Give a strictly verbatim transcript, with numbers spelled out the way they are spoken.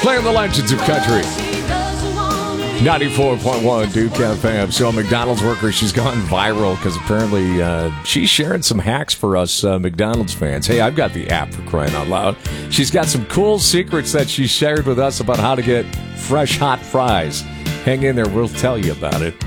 Playing the legends of country. ninety-four point one Duke F M. So a McDonald's worker, she's gone viral because apparently uh, she's sharing some hacks for us uh, McDonald's fans. Hey, I've got the app for crying out loud. She's got some cool secrets that she shared with us about how to get fresh, hot fries. Hang in there. We'll tell you about it.